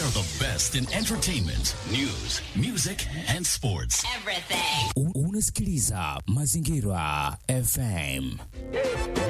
are the best in entertainment, news, music, and sports. Everything. Unasikiliza Mazingira FM.